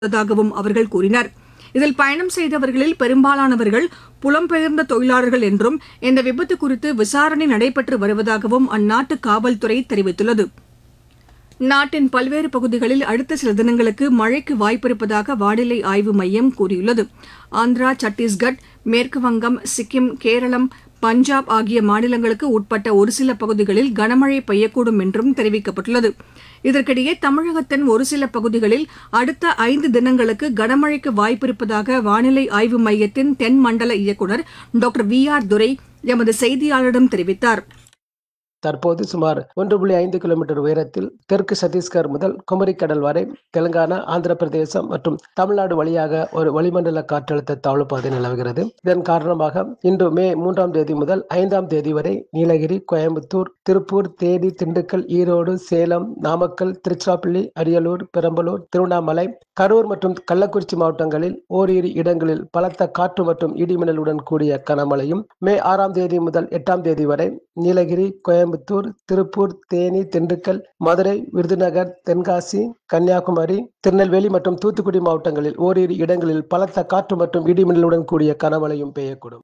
உள்ளதாகவும் அவர்கள் கூறினர். இதில் பயணம் செய்தவர்களில் பெரும்பாலானவர்கள் புலம்பெயர்ந்த தொழிலாளர்கள் என்றும் இந்த விபத்து குறித்து விசாரணை நடைபெற்று வருவதாகவும் அந்நாட்டு காவல்துறை தெரிவித்துள்ளது. நாட்டின் பல்வேறு பகுதிகளில் அடுத்த சில தினங்களுக்கு மழைக்கு வாய்ப்பிருப்பதாக வானிலை ஆய்வு மையம் கூறியுள்ளது. ஆந்திரா, சத்தீஸ்கட், மேற்குவங்கம், சிக்கிம், கேரளம், பஞ்சாப் ஆகிய மாநிலங்களுக்கு உட்பட்ட ஒரு சில பகுதிகளில் கனமழை பெய்யக்கூடும் என்றும் தெரிவிக்கப்பட்டுள்ளது. இதற்கிடையே தமிழகத்தின் ஒரு சில பகுதிகளில் அடுத்த 5 தினங்களுக்கு கனமழைக்கு வாய்ப்பிருப்பதாக வானிலை ஆய்வு மையத்தின் தென் மண்டல இயக்குநர் டாக்டர் VR துரை எமது செய்தியாளரிடம் தெரிவித்தார். தற்போது சுமார் 1.5 கிலோமீட்டர் உயரத்தில் தெற்கு சத்தீஸ்கர் முதல் குமரிக்கடல் வரை தெலுங்கானா, ஆந்திர பிரதேசம் மற்றும் தமிழ்நாடு வழியாக ஒரு வளிமண்டல காற்றழுத்த தாழ்வு பாதை நிலவுகிறது. இதன் காரணமாக இன்று மே 3ஆம் தேதி முதல் 5ஆம் தேதி வரை நீலகிரி, கோயம்புத்தூர், திருப்பூர், தேனி, திண்டுக்கல், ஈரோடு, சேலம், நாமக்கல், திருச்சிராப்பள்ளி, அரியலூர், பெரம்பலூர், திருவண்ணாமலை, கரூர் மற்றும் கள்ளக்குறிச்சி மாவட்டங்களில் ஓரிரு இடங்களில் பலத்த காற்று மற்றும் இடிமின்னலுடன் கூடிய கனமழையும், மே 6ஆம் தேதி முதல் 8ஆம் தேதி வரை நீலகிரி, கோயம்புத்தூர், திருப்பூர், தேனி, திண்டுக்கல், மதுரை, விருதுநகர், தென்காசி, கன்னியாகுமரி, திருநெல்வேலி மற்றும் தூத்துக்குடி மாவட்டங்களில் ஓரிரு இடங்களில் பலத்த காற்று மற்றும் இடிமின்னலுடன் கூடிய கனமழையும் பெய்யக்கூடும்.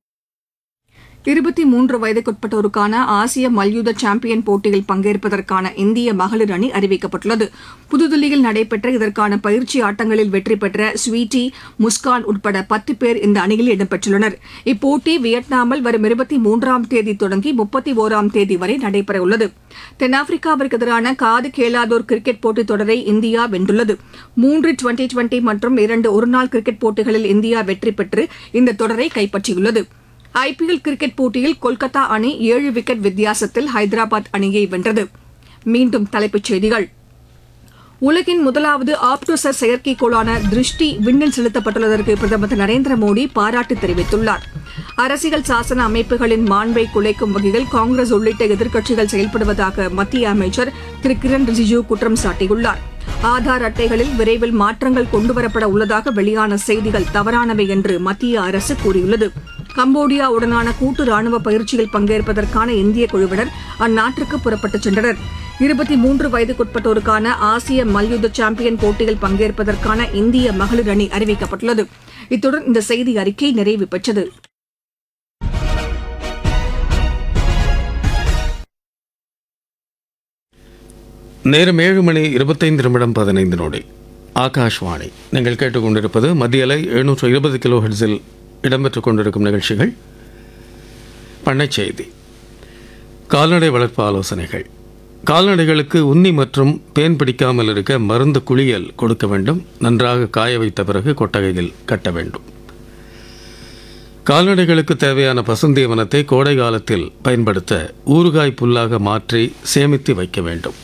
23 வயதுக்குட்பட்டோருக்கான ஆசிய மல்யுத்த சாம்பியன் போட்டியில் பங்கேற்பதற்கான இந்திய மகளிர் அணி அறிவிக்கப்பட்டுள்ளது. புதுதில்லியில் நடைபெற்ற இதற்கான பயிற்சி ஆட்டங்களில் வெற்றி பெற்ற ஸ்வீட்டி, முஸ்கான் உட்பட 10 பேர் இந்த அணியில் இடம்பெற்றுள்ளனர். இப்போட்டி வியட்நாமில் வரும் 23ஆம் தேதி தொடங்கி 31ஆம் தேதி வரை நடைபெறவுள்ளது. தென்னாப்பிரிக்காவிற்கு எதிரான காது கேளாதோர் கிரிக்கெட் போட்டித் தொடரை இந்தியா வென்றுள்ளது. 3 டுவெண்டி மற்றும் 2 ஒருநாள் கிரிக்கெட் போட்டிகளில் இந்தியா வெற்றி பெற்று இந்த தொடரை கைப்பற்றியுள்ளது. IPL கிரிக்கெட் போட்டியில் கொல்கத்தா அணி 7 விக்கெட் வித்தியாசத்தில் ஹைதராபாத் அணியை வென்றது. மீண்டும் தலைப்புச் செய்திகள். உலகின் முதலாவது ஆப்டோசர் செயற்கைக்கோளான திருஷ்டி விண்ணில் செலுத்தப்பட்டுள்ளதற்கு பிரதமர் திரு நரேந்திர மோடி பாராட்டு தெரிவித்துள்ளார். அரசியல் சாசன அமைப்புகளின் மாண்பை குலைக்கும் வகையில் காங்கிரஸ் உள்ளிட்ட எதிர்க்கட்சிகள் செயல்படுவதாக மத்திய அமைச்சர் திரு கிரண் ரிஜிஜூ குற்றம் சாட்டியுள்ளார். ஆதார் அட்டைகளில் விரைவில் மாற்றங்கள் கொண்டுவரப்பட உள்ளதாக வெளியான செய்திகள் தவறானவை என்று மத்திய அரசு கூறியுள்ளது. கம்போடியாவுடனான கூட்டு ராணுவ பயிற்சியில் பங்கேற்பதற்கான இந்திய குழுவினர் அந்நாட்டிற்கு புறப்பட்டுச் சென்றனர். 23 வயதுக்குட்பட்டோருக்கான ஆசிய மல்யுத்த சாம்பியன் போட்டியில் பங்கேற்பதற்கான இந்திய மகளிர் அணி அறிவிக்கப்பட்டுள்ளது. இத்துடன் இந்த செய்தி அறிக்கை நிறைவு பெற்றது. நேரம் 7:25:15 ஆகாஷ்வாணி. நீங்கள் கேட்டுக்கொண்டிருப்பது மத்திய அலை 720 கிலோ ஹெர்ட்ஸில் இடம்பெற்றுக் கொண்டிருக்கும் நிகழ்ச்சிகள். பண்ணைச் செய்தி. கால்நடை வளர்ப்பு ஆலோசனைகள். கால்நடைகளுக்கு உண்ணி மற்றும் பேன் பிடிக்காமல் இருக்க மருந்து குளியல் கொடுக்க வேண்டும். நன்றாக காய வைத்த பிறகு கொட்டகையில் கட்ட வேண்டும். கால்நடைகளுக்கு தேவையான பசுந்தீவனத்தை கோடை காலத்தில் பயன்படுத்த ஊறுகாய் புல்லாக மாற்றி சேமித்து வைக்க வேண்டும்.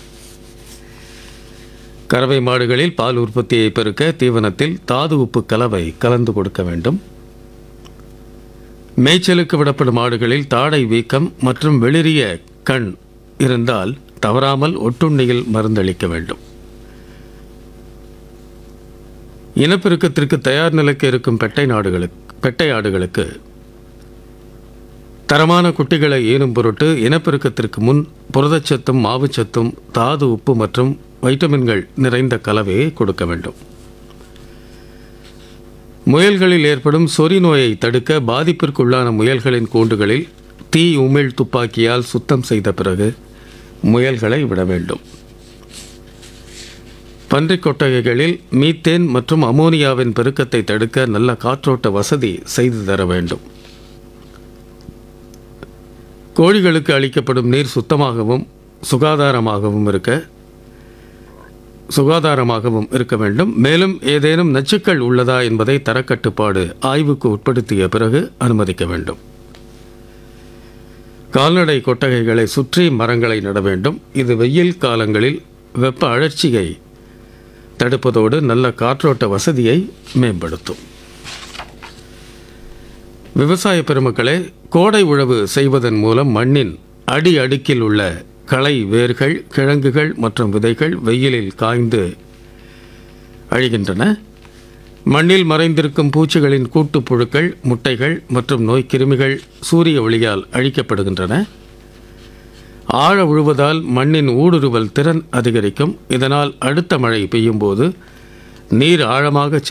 கறவை மாடுகளில் பால் உற்பத்தியை பெருக்க தீவனத்தில் தாது உப்பு கலவை கலந்து கொடுக்க வேண்டும். மேய்ச்சலுக்கு விடப்படும் மாடுகளில் தாடை வீக்கம் மற்றும் வெளிரிய கண் இருந்தால் தவறாமல் ஒட்டுண்ணியில் மருந்தளிக்க வேண்டும். இனப்பெருக்கத்திற்கு தயார் நிலைக்கு இருக்கும் பெட்டை ஆடுகளுக்கு தரமான குட்டிகளை ஈனும் பொருட்டு இனப்பெருக்கத்திற்கு முன் புரதச்சத்தும் மாவுச்சத்தும் தாது உப்பு மற்றும் வைட்டமின்கள் நிறைந்த கலவையை கொடுக்க வேண்டும். முயல்களில் ஏற்படும் சொறி நோயை தடுக்க பாதிப்பிற்குள்ளான முயல்களின் கூண்டுகளில் தீ உமிழ் துப்பாக்கியால் சுத்தம் செய்த பிறகு முயல்களை விட வேண்டும். பன்றிக் கொட்டகைகளில் மீத்தேன் மற்றும் அமோனியாவின் பெருக்கத்தை தடுக்க நல்ல காற்றோட்ட வசதி செய்து தர வேண்டும். கோழிகளுக்கு அளிக்கப்படும் நீர் சுத்தமாகவும் சுகாதாரமாகவும் இருக்க வேண்டும். மேலும் ஏதேனும் நச்சுக்கள் உள்ளதா என்பதை தரக்கட்டுப்பாடு ஆய்வுக்கு உட்படுத்திய பிறகு அனுமதிக்க வேண்டும். கால்நடை கொட்டகைகளை சுற்றி மரங்களை நட வேண்டும். இது வெயில் காலங்களில் வெப்ப அழற்சியை தடுப்பதோடு நல்ல காற்றோட்ட வசதியை மேம்படுத்தும். விவசாய பெருமக்களே, கோடை உழவு செய்வதன் மூலம் மண்ணின் அடி அடுக்கில் உள்ள களை, வேர்கள், கிழங்குகள் மற்றும் விதைகள் வெயிலில் காய்ந்து அழிகின்றன. மண்ணில் மறைந்திருக்கும் பூச்சிகளின் கூட்டுப்புழுக்கள், முட்டைகள் மற்றும் நோய்க்கிருமிகள் சூரிய ஒளியால் அழிக்கப்படுகின்றன. ஆழ உழுவதால் மண்ணின் ஊடுருவல் திறன் அதிகரிக்கும். இதனால் அடுத்த மழை பெய்யும் போது நீர் ஆழமாக